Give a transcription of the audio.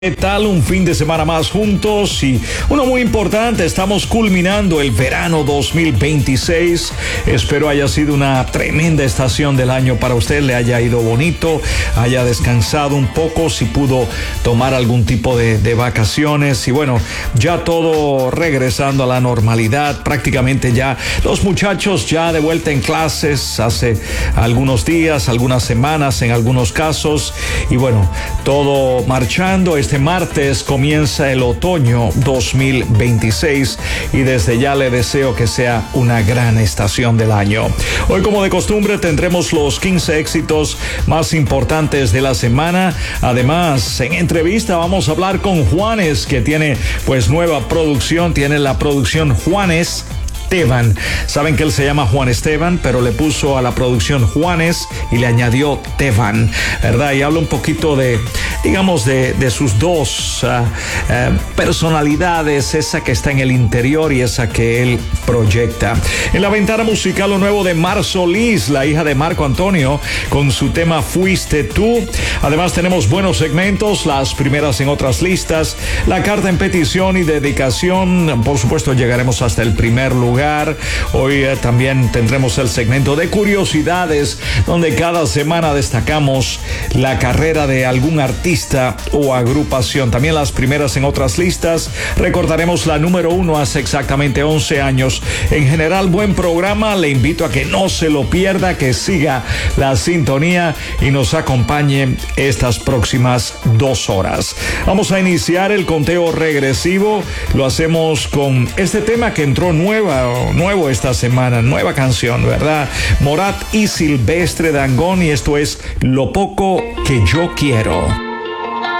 ¿Qué tal? Un fin de semana más juntos y uno muy importante, estamos culminando el verano 2026. Espero haya sido una tremenda estación del año para usted, le haya ido bonito, haya descansado un poco, si pudo tomar algún tipo de vacaciones y bueno, ya todo regresando a la normalidad, prácticamente ya los muchachos ya de vuelta en clases hace algunos días, algunas semanas en algunos casos y bueno, todo marchando. Este martes comienza el otoño 2026 y desde ya le deseo que sea una gran estación del año. Hoy, como de costumbre, tendremos los 15 éxitos más importantes de la semana. Además, en entrevista vamos a hablar con Juanes, que tiene pues nueva producción, tiene la producción Juanes Esteban. Saben que él se llama Juan Esteban, pero le puso a la producción Juanes y le añadió Teban, ¿verdad? Y habla un poquito de, digamos, de sus dos personalidades, esa que está en el interior y esa que él proyecta. En la ventana musical, lo nuevo de Mar Solís, la hija de Marco Antonio, con su tema Fuiste Tú. Además, tenemos buenos segmentos, las primeras en otras listas, la carta en petición y dedicación. Por supuesto, llegaremos hasta el primer lugar. Hoy también tendremos el segmento de curiosidades, donde cada semana destacamos la carrera de algún artista o agrupación. También las primeras en otras listas. Recordaremos la número 1 hace exactamente 11 años. En general, buen programa. Le invito a que no se lo pierda, que siga la sintonía y nos acompañe estas próximas 2 horas. Vamos a iniciar el conteo regresivo. Lo hacemos con este tema que entró nuevo esta semana, nueva canción, ¿verdad? Morat y Silvestre Dangond, y esto es Lo Poco que Yo Quiero.